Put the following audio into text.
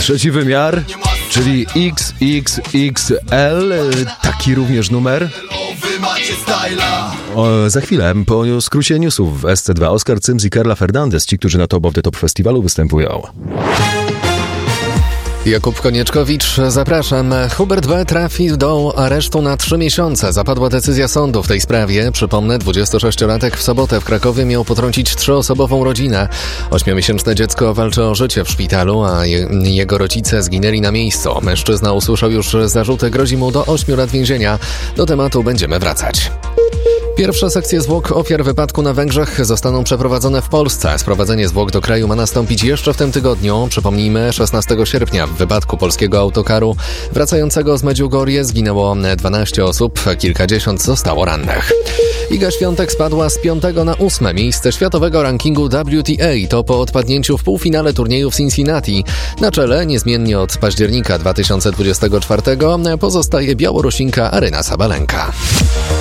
Trzeci wymiar, czyli XXXL, taki również numer. Za chwilę, po skrócie newsów w SC2 Oskar Cyms i Carla Fernandez, ci, którzy na Top of the Top Festiwalu występują. Jakub Konieczkowicz, zapraszam. Hubert B. trafi do aresztu na 3 miesiące. Zapadła decyzja sądu w tej sprawie. Przypomnę, 26-latek w sobotę w Krakowie miał potrącić 3-osobową rodzinę. 8-miesięczne dziecko walczy o życie w szpitalu, a jego rodzice zginęli na miejscu. Mężczyzna usłyszał już zarzuty, grozi mu do 8 lat więzienia. Do tematu będziemy wracać. Pierwsze sekcje zwłok ofiar wypadku na Węgrzech zostaną przeprowadzone w Polsce. Sprowadzenie zwłok do kraju ma nastąpić jeszcze w tym tygodniu. Przypomnijmy, 16 sierpnia w wypadku polskiego autokaru wracającego z Medjugorje zginęło 12 osób, kilkadziesiąt zostało rannych. Iga Świątek spadła z 5. na 8. miejsce światowego rankingu WTA. To po odpadnięciu w półfinale turnieju w Cincinnati. Na czele niezmiennie od października 2024 pozostaje Białorusinka Aryna Sabalenka.